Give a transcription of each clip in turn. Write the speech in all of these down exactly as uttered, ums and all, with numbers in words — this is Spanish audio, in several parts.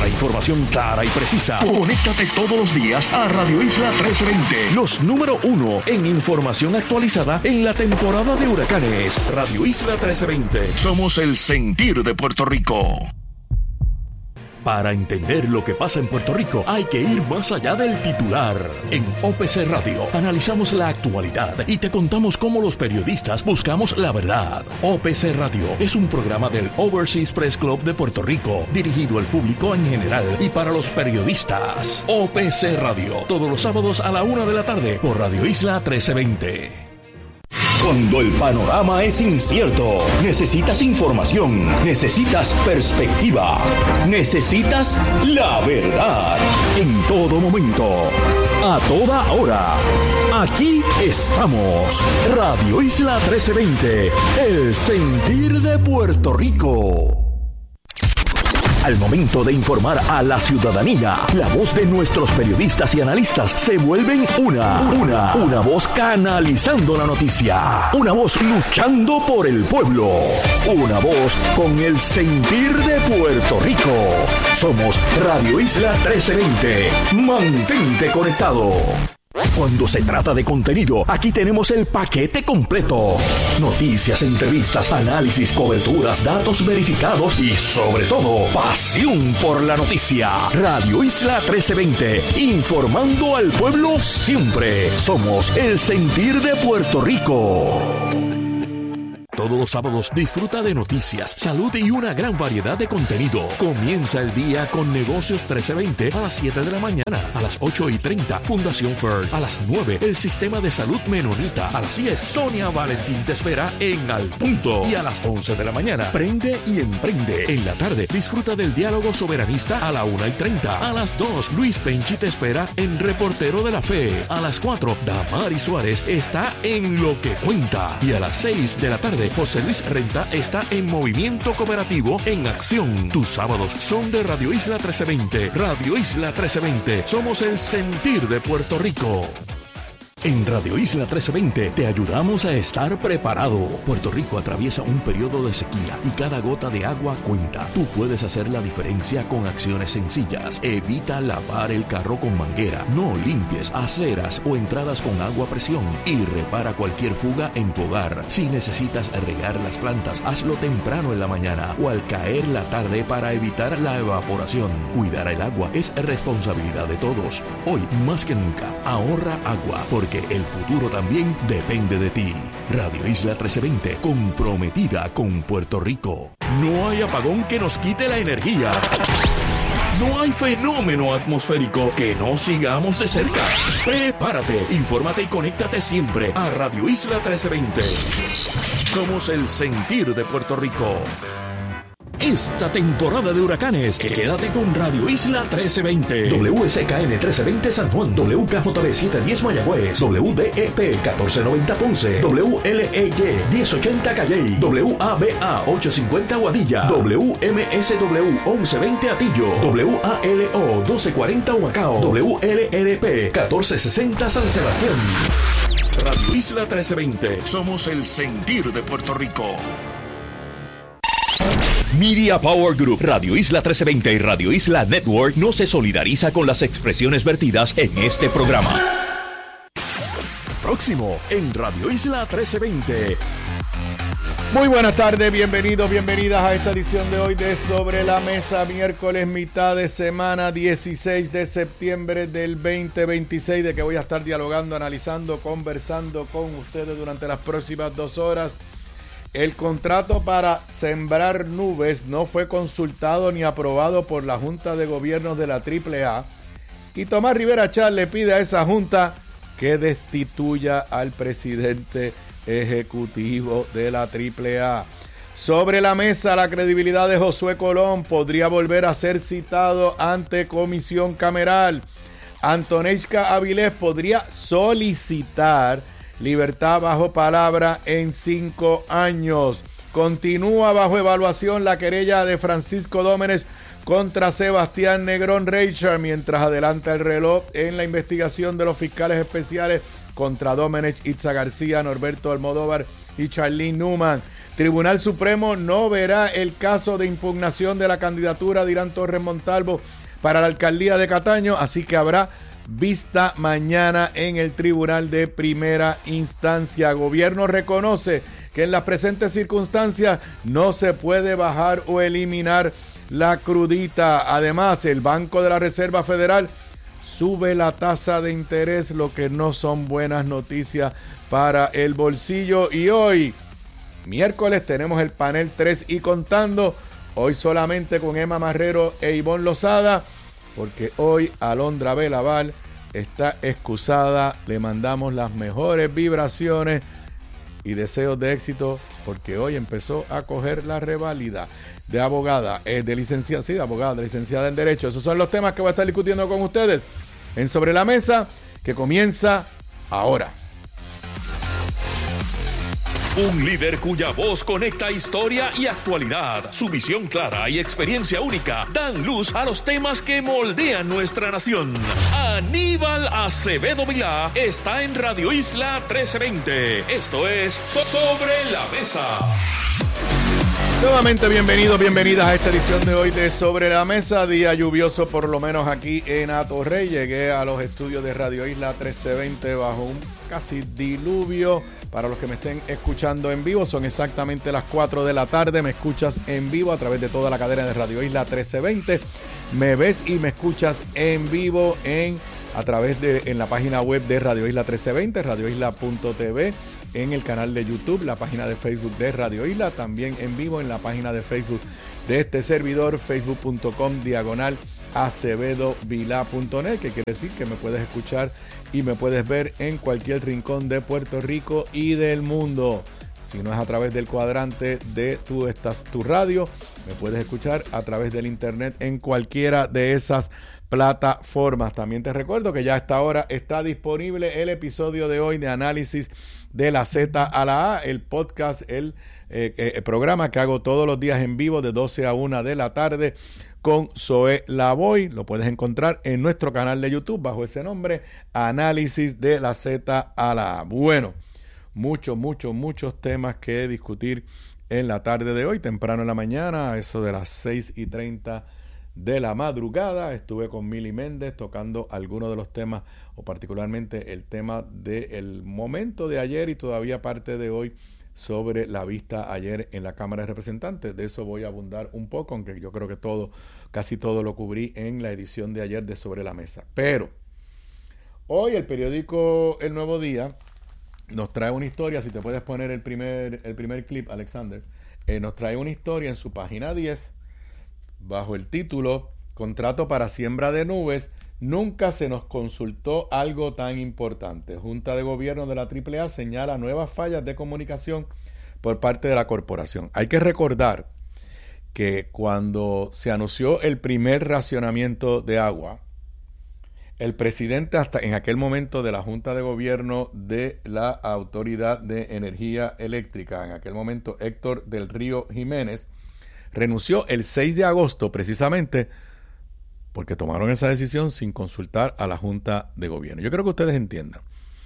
Para información clara y precisa, conéctate todos los días a Radio Isla trece veinte. Los número uno en información actualizada en la temporada de huracanes. Radio Isla trece veinte. Somos el sentir de Puerto Rico. Para entender lo que pasa en Puerto Rico, hay que ir más allá del titular. En O P C Radio analizamos la actualidad y te contamos cómo los periodistas buscamos la verdad. O P C Radio es un programa del Overseas Press Club de Puerto Rico, dirigido al público en general y para los periodistas. O P C Radio, todos los sábados a la una de la tarde por Radio Isla trece veinte. Cuando el panorama es incierto, necesitas información, necesitas perspectiva, necesitas la verdad. En todo momento, a toda hora, aquí estamos. Radio Isla trece veinte, el sentir de Puerto Rico. Al momento de informar a la ciudadanía, la voz de nuestros periodistas y analistas se vuelven una, una, una voz canalizando la noticia, una voz luchando por el pueblo, una voz con el sentir de Puerto Rico. Somos Radio Isla trece veinte. Mantente conectado. Cuando se trata de contenido, aquí tenemos el paquete completo. Noticias, entrevistas, análisis, coberturas, datos verificados y, sobre todo, pasión por la noticia. Radio Isla trece veinte, informando al pueblo siempre. Somos el sentir de Puerto Rico. Todos los sábados disfruta de noticias, salud y una gran variedad de contenido. Comienza el día con Negocios trece veinte a las siete de la mañana. A las ocho y treinta, Fundación Fern. A las nueve, el Sistema de Salud Menonita. A las diez, Sonia Valentín te espera en Al Punto. Y a las once de la mañana, Prende y Emprende. En la tarde, disfruta del diálogo soberanista a la una y treinta. A las dos, Luis Penchi te espera en Reportero de la Fe. A las cuatro, Damari Suárez está en Lo que Cuenta. Y a las seis de la tarde, José Luis Renta está en Movimiento Cooperativo en Acción. Tus sábados son de Radio Isla trece veinte. Radio Isla trece veinte. Somos el sentir de Puerto Rico. En Radio Isla trece veinte te ayudamos a estar preparado. Puerto Rico atraviesa un periodo de sequía y cada gota de agua cuenta. Tú puedes hacer la diferencia con acciones sencillas. Evita lavar el carro con manguera. No limpies aceras o entradas con agua a presión. Y repara cualquier fuga en tu hogar. Si necesitas regar las plantas, hazlo temprano en la mañana o al caer la tarde para evitar la evaporación. Cuidar el agua es responsabilidad de todos. Hoy, más que nunca, ahorra agua porque que el futuro también depende de ti. Radio Isla trece veinte, comprometida con Puerto Rico. No hay apagón que nos quite la energía. No hay fenómeno atmosférico que no sigamos de cerca. Prepárate, infórmate y conéctate siempre a Radio Isla trece veinte. Somos el sentir de Puerto Rico. Esta temporada de huracanes, quédate con Radio Isla trece veinte. W S K N trece veinte San Juan, W K J B setecientos diez Mayagüez, W D E P catorce noventa Ponce, W L E Y diez ochenta Calley, W A B A ochocientos cincuenta Guadilla, W M S W once veinte Atillo, W A L O doce cuarenta Humacao, W L R P catorce sesenta San Sebastián. Radio Isla trece veinte. Somos el sentir de Puerto Rico. Media Power Group, Radio Isla trece veinte y Radio Isla Network no se solidariza con las expresiones vertidas en este programa. Próximo en Radio Isla trece veinte. Muy buenas tardes, bienvenidos, bienvenidas a esta edición de hoy de Sobre la Mesa, miércoles, mitad de semana, dieciséis de septiembre del veinte veintiséis, de que voy a estar dialogando, analizando, conversando con ustedes durante las próximas dos horas. El contrato para sembrar nubes no fue consultado ni aprobado por la Junta de Gobierno de la triple A y Tomás Rivera Chat le pide a esa Junta que destituya al presidente ejecutivo de la triple A. Sobre la mesa, la credibilidad de Josué Colón podría volver a ser citado ante comisión cameral. Antoneishka Avilés podría solicitar libertad bajo palabra en cinco años. Continúa bajo evaluación la querella de Francisco Dómenech contra Sebastián Negrón Reichard, mientras adelanta el reloj en la investigación de los fiscales especiales contra Dómenech, Itza García, Norberto Almodóvar y Charlene Newman. Tribunal Supremo no verá el caso de impugnación de la candidatura de Irán Torres Montalvo para la alcaldía de Cataño, así que habrá vista mañana en el Tribunal de Primera Instancia. Gobierno reconoce que en las presentes circunstancias no se puede bajar o eliminar la crudita. Además, el Banco de la Reserva Federal sube la tasa de interés, lo que no son buenas noticias para el bolsillo. Y hoy, miércoles, tenemos el panel tres y contando. Hoy solamente con Emma Marrero e Ivonne Lozada, porque hoy Alondra Belaval está excusada. Le mandamos las mejores vibraciones y deseos de éxito, porque hoy empezó a coger la reválida de abogada, eh, de licenciada, sí, de abogada, de licenciada en Derecho. Esos son los temas que voy a estar discutiendo con ustedes en Sobre la Mesa, que comienza ahora. Un líder cuya voz conecta historia y actualidad. Su visión clara y experiencia única dan luz a los temas que moldean nuestra nación. Aníbal Acevedo Vilá está en Radio Isla trece veinte. Esto es Sobre la Mesa. Nuevamente bienvenidos, bienvenidas a esta edición de hoy de Sobre la Mesa. Día lluvioso por lo menos aquí en Atorrey. Llegué a los estudios de Radio Isla trece veinte bajo un casi diluvio. Para los que me estén escuchando en vivo, son exactamente las cuatro de la tarde. Me escuchas en vivo a través de toda la cadena de Radio Isla trece veinte. Me ves y me escuchas en vivo en a través de en la página web de Radio Isla trece veinte, radio isla punto t v, en el canal de YouTube, la página de Facebook de Radio Isla, también en vivo en la página de Facebook de este servidor, facebook punto com diagonal acevedo vilá punto net, que quiere decir que me puedes escuchar y me puedes ver en cualquier rincón de Puerto Rico y del mundo. Si no es a través del cuadrante de tu, estás, tu radio, me puedes escuchar a través del internet en cualquiera de esas plataformas. También te recuerdo que ya a esta hora está disponible el episodio de hoy de análisis de la Z a la A, el podcast, el, eh, el programa que hago todos los días en vivo de doce a una de la tarde con Zoe Lavoy. Lo puedes encontrar en nuestro canal de YouTube bajo ese nombre, Análisis de la Z a la A. Bueno, muchos, muchos, muchos temas que discutir en la tarde de hoy, temprano en la mañana, a eso de las seis y treinta de la madrugada. Estuve con Mili Méndez tocando algunos de los temas, o particularmente el tema del momento de ayer y todavía parte de hoy, sobre la vista ayer en la Cámara de Representantes. De eso voy a abundar un poco, aunque yo creo que todo, casi todo lo cubrí en la edición de ayer de Sobre la Mesa. Pero hoy el periódico El Nuevo Día nos trae una historia. Si te puedes poner el primer, el primer clip, Alexander, eh, nos trae una historia en su página diez bajo el título Contrato para siembra de nubes. Nunca se nos consultó algo tan importante. Junta de Gobierno de la triple A señala nuevas fallas de comunicación por parte de la corporación. Hay que recordar que cuando se anunció el primer racionamiento de agua, el presidente hasta en aquel momento de la Junta de Gobierno de la Autoridad de Energía Eléctrica, en aquel momento Héctor del Río Jiménez, renunció el seis de agosto precisamente porque tomaron esa decisión sin consultar a la Junta de Gobierno. Yo creo que ustedes entiendan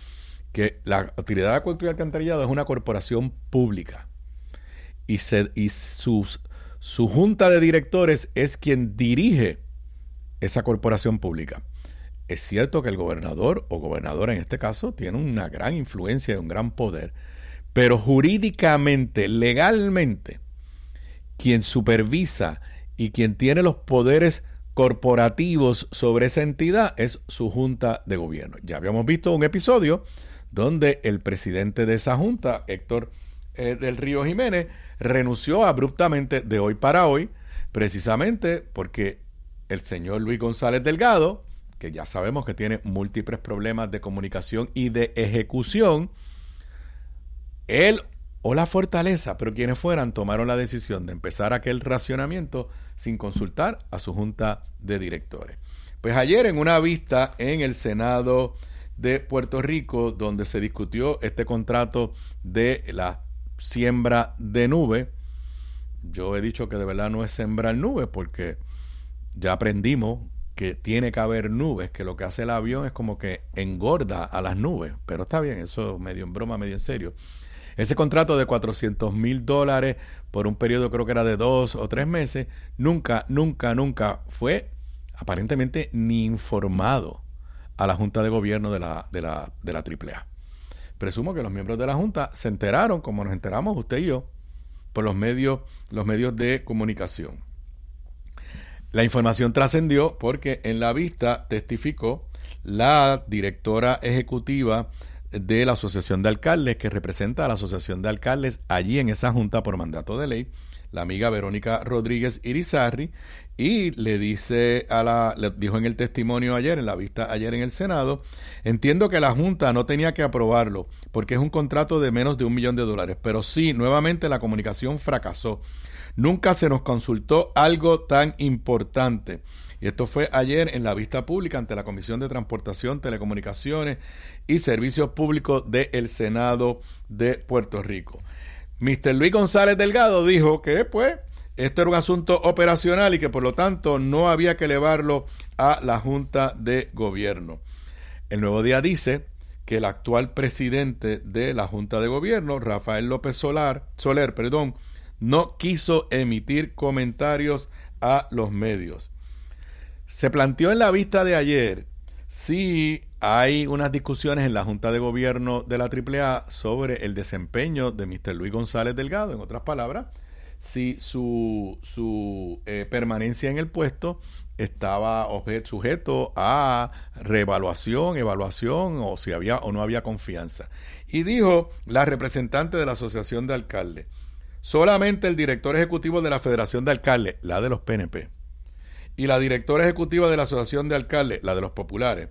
que la Autoridad de Acueducto y Alcantarillado es una corporación pública y, se, y sus, su Junta de Directores es quien dirige esa corporación pública. Es cierto que el gobernador o gobernadora en este caso tiene una gran influencia y un gran poder, pero jurídicamente, legalmente, quien supervisa y quien tiene los poderes corporativos sobre esa entidad es su Junta de Gobierno. Ya habíamos visto un episodio donde el presidente de esa Junta, Héctor eh, del Río Jiménez, renunció abruptamente de hoy para hoy, precisamente porque el señor Luis González Delgado, que ya sabemos que tiene múltiples problemas de comunicación y de ejecución, él o la Fortaleza, pero quienes fueran, tomaron la decisión de empezar aquel racionamiento sin consultar a su Junta de Directores. Pues ayer en una vista en el Senado de Puerto Rico, donde se discutió este contrato de la siembra de nube, yo he dicho que de verdad no es sembrar nubes, porque ya aprendimos que tiene que haber nubes, que lo que hace el avión es como que engorda a las nubes, pero está bien, eso medio en broma, medio en serio. Ese contrato de cuatrocientos mil dólares por un periodo, creo que era de dos o tres meses, nunca, nunca, nunca fue aparentemente ni informado a la Junta de Gobierno de la, de la, de la triple A. Presumo que los miembros de la Junta se enteraron, como nos enteramos usted y yo, por los medios, los medios de comunicación. La información trascendió porque en la vista testificó la directora ejecutiva de la Asociación de Alcaldes, que representa a la Asociación de Alcaldes allí en esa junta por mandato de ley, la amiga Verónica Rodríguez Irizarry, y le dice a la, le dijo en el testimonio ayer, en la vista ayer en el Senado, entiendo que la Junta no tenía que aprobarlo porque es un contrato de menos de un millón de dólares, pero sí, nuevamente la comunicación fracasó. Nunca se nos consultó algo tan importante. Y esto fue ayer en la vista pública ante la Comisión de Transportación, Telecomunicaciones y Servicios Públicos del Senado de Puerto Rico. mister Luis González Delgado dijo que, pues, esto era un asunto operacional y que, por lo tanto, no había que elevarlo a la Junta de Gobierno. El Nuevo Día dice que el actual presidente de la Junta de Gobierno, Rafael López Solar, Soler, perdón, no quiso emitir comentarios a los medios. Se planteó en la vista de ayer si hay unas discusiones en la Junta de Gobierno de la triple A sobre el desempeño de mister Luis González Delgado, en otras palabras, si su, su eh, permanencia en el puesto estaba sujeto a reevaluación, evaluación, o si había o no había confianza. Y dijo la representante de la Asociación de Alcaldes, solamente el director ejecutivo de la Federación de Alcaldes, la de los P N P, y la directora ejecutiva de la Asociación de Alcaldes, la de los populares,